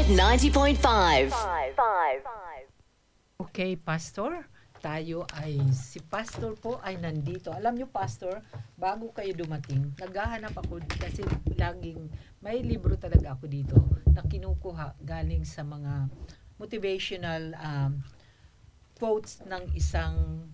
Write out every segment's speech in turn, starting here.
Magic 90.5. Okay, Pastor. Si Pastor po ay nandito. Alam niyo, Pastor, bago kayo dumating, naghahanap ako kasi laging may libro talaga ako dito na kinukuha galing sa mga motivational quotes ng isang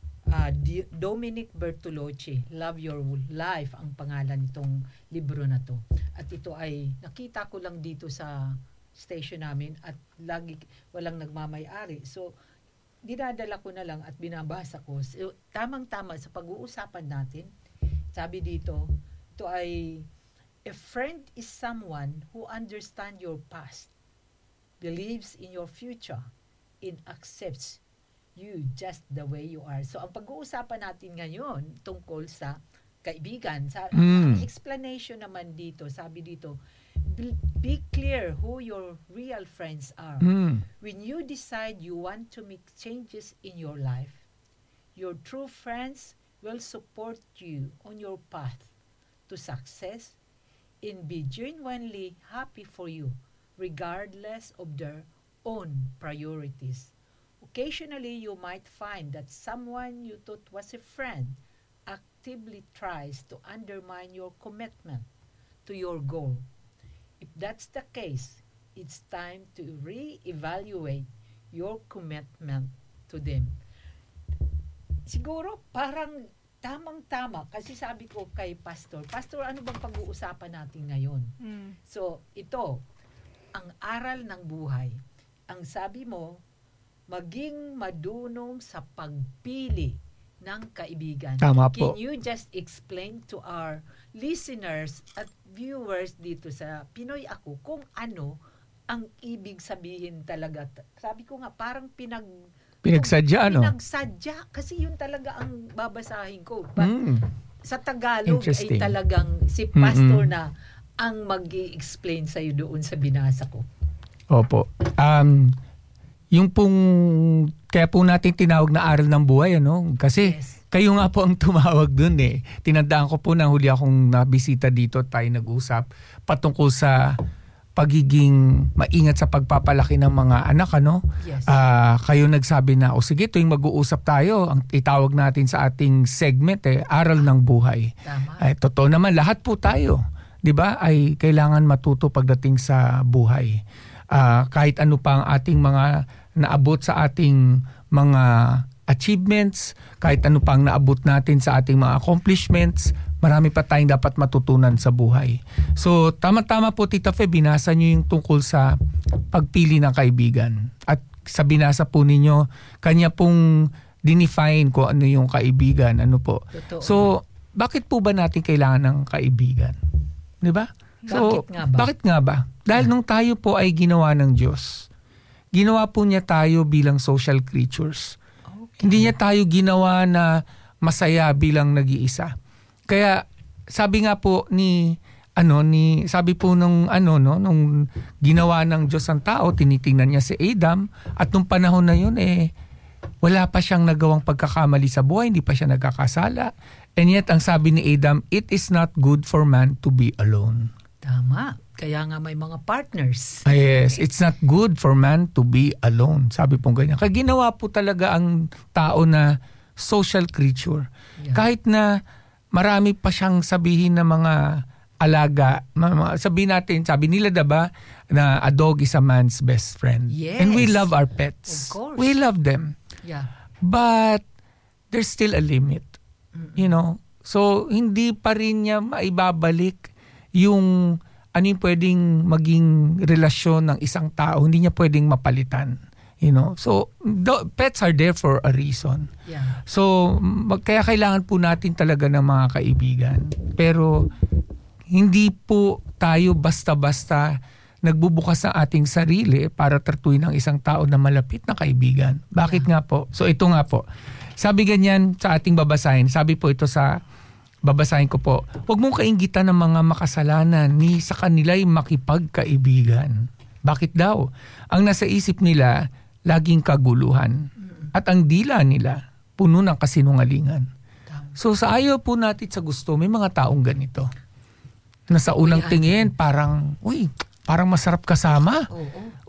Dominic Bertolucci. Love Your Life ang pangalan nitong libro na to. At ito ay nakita ko lang dito sa station namin at lagi walang nagmamay-ari. So, dinadala ko na lang at binabasa ko. So, tamang-tama sa pag-uusapan natin, sabi dito, ito ay, a friend is someone who understands your past, believes in your future, and accepts you just the way you are. So, ang pag-uusapan natin ngayon tungkol sa kaibigan. Ang explanation naman dito, sabi dito, be clear who your real friends are. When you decide you want to make changes in your life, your true friends will support you on your path to success and be genuinely happy for you, regardless of their own priorities. Occasionally, you might find that someone you thought was a friend actively tries to undermine your commitment to your goal. If that's the case, it's time to re-evaluate your commitment to them. Siguro parang tamang-tama kasi sabi ko kay Pastor, ano bang pag-uusapan natin ngayon? So, ito, ang aral ng buhay. Ang sabi mo, maging madunong sa pagpili ng kaibigan. Tama po. Can you just explain to our listeners at viewers dito sa Pinoy Ako kung ano ang ibig sabihin talaga? Sabi ko nga parang pinagsadya, ano? Pinagsadya kasi yun talaga ang babasahin ko. But sa Tagalog ay talagang si Pastor na ang mag-i-explain sa'yo doon sa binasa ko. Opo. Yung pong kaya po natin tinawag na aral ng buhay, ano? Kasi kayo nga po ang tumawag dun eh. Tinandaan ko po na huli akong nabisita dito, tayo nag-usap patungkol sa pagiging maingat sa pagpapalaki ng mga anak, ano? Yes. Kayo nagsabi na, sige, tuwing mag-uusap tayo, ang itawag natin sa ating segment aral ng buhay. Tama. Totoo naman, lahat po tayo, 'di ba? Ay kailangan matuto pagdating sa buhay. Kahit ano pa ang ating mga naabot sa ating mga achievements, kahit ano pang naabot natin sa ating mga accomplishments, marami pa tayong dapat matutunan sa buhay. So, tama-tama po, Tita Fe, binasa nyo yung tungkol sa pagpili ng kaibigan. At sa binasa po ninyo, kanya pong dinefine ko ano yung kaibigan. Ano po. Totoo. So, bakit po ba natin kailangan ng kaibigan? Di ba? So, bakit nga ba? Dahil nung tayo po ay ginawa ng Diyos, ginawa po niya tayo bilang social creatures. Okay. Hindi niya tayo ginawa na masaya bilang nag-iisa. Kaya sabi nga po sabi po nung ginawa ng Diyos ang tao, tinitingnan niya si Adam at nung panahon na yun wala pa siyang nagawang pagkakamali sa buhay, hindi pa siya nagkakasala. And yet ang sabi ni Adam, it is not good for man to be alone. Tama. Kaya nga may mga partners. Yes, it's not good for man to be alone. Sabi pong ganyan. Kaya ginawa po talaga ang tao na social creature. Yeah. Kahit na marami pa siyang sabihin na mga alaga. Sabi nila diba na a dog is a man's best friend. Yes. And we love our pets. Of course. We love them. Yeah. But there's still a limit. You know? So, hindi pa rin niya maibabalik yung ano yung pwedeng maging relasyon ng isang tao, hindi niya pwedeng mapalitan. You know? So, pets are there for a reason. Yeah. So, kaya kailangan po natin talaga ng mga kaibigan. Pero, hindi po tayo basta-basta nagbubukas ng ating sarili para tratuin ng isang tao na malapit na kaibigan. Bakit nga po? So, ito nga po. Sabi ganyan sa ating babasahin. Sabi po ito sa babasahin ko po, huwag mong kainggitan ng mga makasalanan ni sa kanila'y makipagkaibigan. Bakit daw? Ang nasa isip nila, laging kaguluhan. At ang dila nila, puno ng kasinungalingan. So sa ayaw po natin sa gusto, may mga taong ganito. Na sa unang tingin, parang masarap kasama.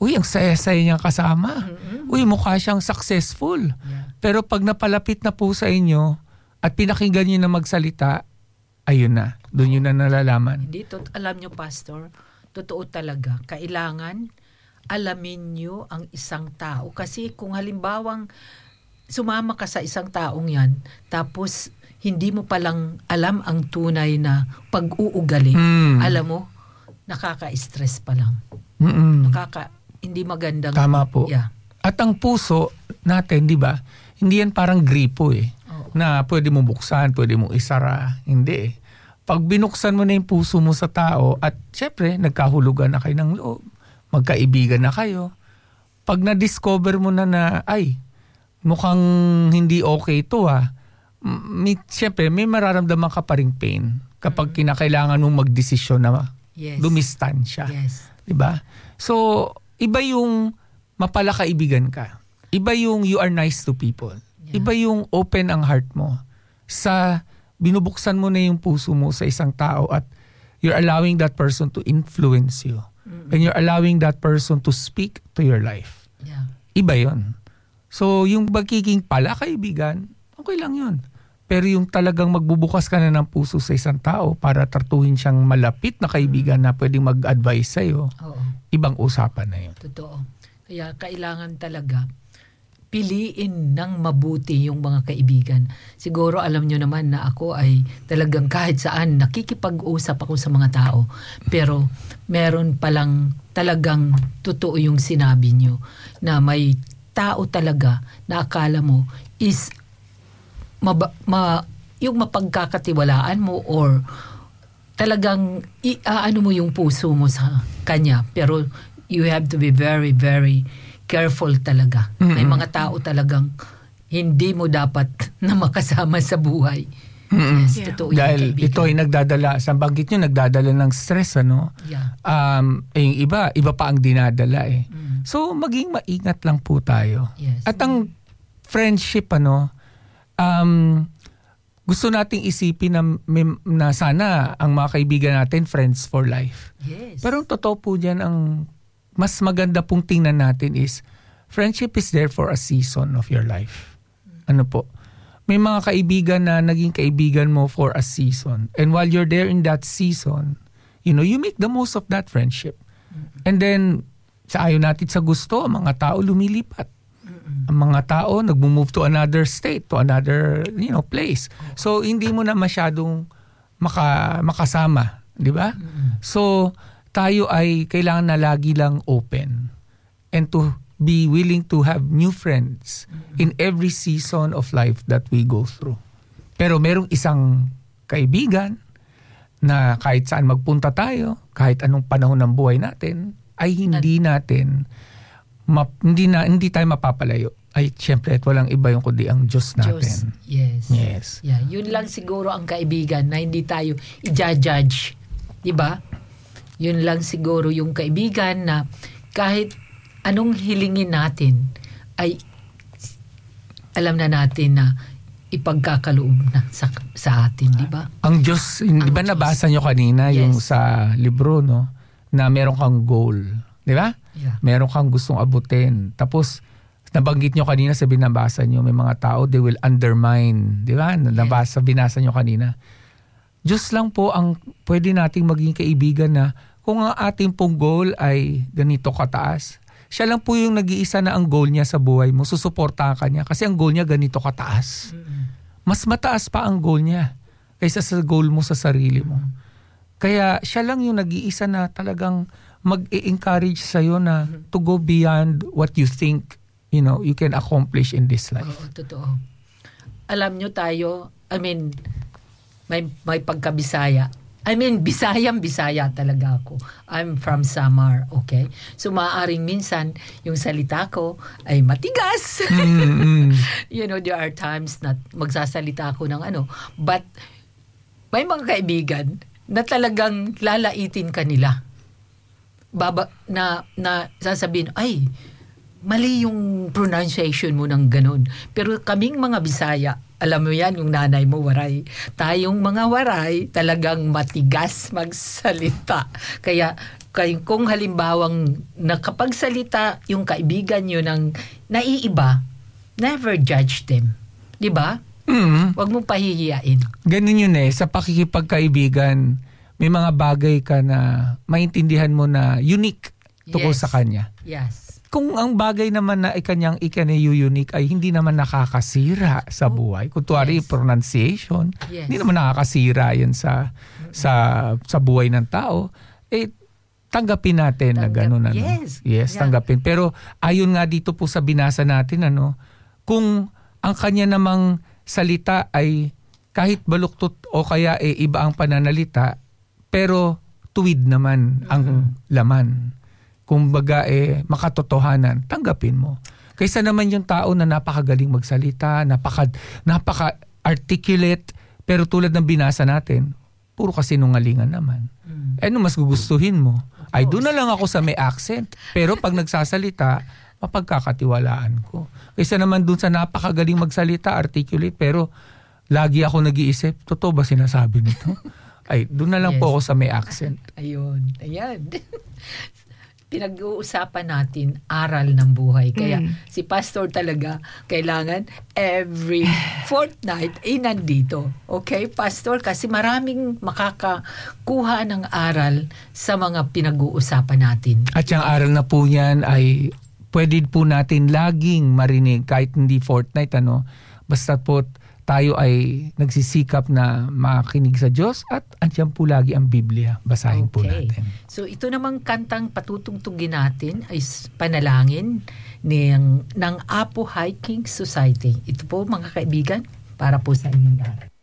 uy, ang saya-saya niyang kasama. Mm-mm. Uy, mukha siyang successful. Yeah. Pero pag napalapit na po sa inyo at pinakinggan niyo na magsalita, ayun na. Doon yun na nalalaman. Hindi, alam nyo, Pastor, totoo talaga. Kailangan alamin nyo ang isang tao. Kasi kung halimbawang sumama ka sa isang taong yan, tapos hindi mo palang alam ang tunay na pag-uugali, alam mo, nakaka-stress pa lang. Hindi magandang... Tama po. Yeah. At ang puso natin, di ba, hindi yan parang gripo na pwede mo buksan, pwede mo isara. Hindi Pag binuksan mo na yung puso mo sa tao at syempre, nagkahulugan na kayo ng loob, magkaibigan na kayo, pag na-discover mo na ay, mukhang hindi okay ito syempre, may mararamdaman ka pa ring pain kapag kinakailangan mong magdesisyon na dumistansya. Yes. Diba? So, iba yung mapalakaibigan ka. Iba yung you are nice to people. Yeah. Iba yung open ang heart mo. Sa binubuksan mo na yung puso mo sa isang tao at you're allowing that person to influence you. Mm-hmm. And you're allowing that person to speak to your life. Yeah. Iba yon. So, yung magiging palakaibigan, okay lang yun. Pero yung talagang magbubukas ka na ng puso sa isang tao para tartuhin siyang malapit na kaibigan na pwedeng mag-advise sa'yo, ibang usapan na yun. Totoo. Kaya kailangan talaga piliin ng mabuti yung mga kaibigan. Siguro alam nyo naman na ako ay talagang kahit saan nakikipag-usap ako sa mga tao. Pero meron palang talagang totoo yung sinabi nyo na may tao talaga na akala mo is yung mapagkakatiwalaan mo or talagang ano mo yung puso mo sa kanya. Pero you have to be very, very careful talaga. Mm-hmm. May mga tao talagang hindi mo dapat na makasama sa buhay. Mm-hmm. Yes, totoo yung dahil kaibigan. ito ay nagdadala, sa banggit nyo, nagdadala ng stress, ano? Yeah. Yung iba pa ang dinadala eh. Mm. So, maging maingat lang po tayo. Yes. At ang friendship, gusto nating isipin na sana ang mga kaibigan natin, friends for life. Yes. Pero ang totoo po dyan, ang mas maganda pong tingnan natin is, friendship is there for a season of your life. Ano po? May mga kaibigan na naging kaibigan mo for a season. And while you're there in that season, you make the most of that friendship. And then, sa ayaw natin sa gusto, ang mga tao lumilipat. Ang mga tao nag-move to another state, to another place. So, hindi mo na masyadong makasama. Di ba? So, tayo ay kailangan na lagi lang open and to be willing to have new friends in every season of life that we go through. Pero merong isang kaibigan na kahit saan magpunta tayo, kahit anong panahon ng buhay natin, ay hindi tayo mapapalayo. Ay, syempre, at walang iba yung kundi ang Diyos natin. Diyos. Yes. Yeah, yun lang siguro ang kaibigan na hindi tayo i-judge. Diba? Yun lang siguro yung kaibigan na kahit anong hilingin natin ay alam na natin na ipagkakaloob na sa atin, di ba? Ang Diyos, di ba nabasa nyo kanina yung sa libro, no? Na meron kang goal, di ba? Yeah. Meron kang gustong abutin. Tapos, nabanggit nyo kanina sa binabasa nyo, may mga tao, they will undermine, di ba? Binasa nyo kanina. Diyos lang po ang pwede nating maging kaibigan na kung ang ating pong goal ay ganito kataas, siya lang po yung nag-iisa na ang goal niya sa buhay mo, susuportahan ka niya kasi ang goal niya ganito kataas. Mas mataas pa ang goal niya kaysa sa goal mo sa sarili mo. Kaya siya lang yung nag-iisa na talagang mag-i-encourage sa'yo na to go beyond what you think you can accomplish in this life. Oo, totoo. Alam nyo tayo, may pagkabisaya. Bisayang-bisaya talaga ako. I'm from Samar, okay? So, maaaring minsan, yung salita ko ay matigas. There are times na magsasalita ako ng But, may mga kaibigan na talagang lalaitin ka nila. Na sasabihin, ay, mali yung pronunciation mo ng ganun. Pero kaming mga Bisaya, Alam mo yan, yung nanay mo waray. Tayong mga waray talagang matigas magsalita. Kaya kung halimbawang nakapagsalita yung kaibigan nyo ng naiiba, never judge them. Di ba? Huwag mong pahihiyain. Ganun yun sa pakikipagkaibigan, may mga bagay ka na maintindihan mo na unique tungkol sa kanya. Yes. Kung ang bagay naman na unique ay hindi naman nakakasira sa buhay. Kunwari, pronunciation, hindi naman nakakasira yan sa buhay ng tao. Tanggapin natin na gano'n. Yes, tanggapin. Pero ayon nga dito po sa binasa natin, kung ang kanya namang salita ay kahit baluktot o kaya iba ang pananalita, pero tuwid naman ang laman. Kumbaga makatotohanan, tanggapin mo. Kaysa naman yung tao na napakagaling magsalita, napaka-articulate, pero tulad ng binasa natin, puro kasinungalingan naman. Ano mas gugustuhin mo? Ay doon na lang ako sa may accent, pero pag nagsasalita, mapagkakatiwalaan ko. Kaysa naman doon sa napakagaling magsalita, articulate, pero lagi ako nag-iisip, totoo ba sinasabi nito? Ay, doon na lang po ako sa may accent. Ayun. Ayan. Pinag-uusapan natin aral ng buhay. Kaya si Pastor talaga kailangan every fortnight ay nandito. Okay, Pastor? Kasi maraming makakakuha ng aral sa mga pinag-uusapan natin. At yung aral na po yan ay pwede po natin laging marinig kahit hindi fortnight. Basta po tayo ay nagsisikap na makinig sa Diyos at andyan po lagi ang Biblia. Basahin po natin. So ito namang kantang patutugtugin natin ay panalangin ng Apo Hiking Society. Ito po mga kaibigan para po sa inyong lahat.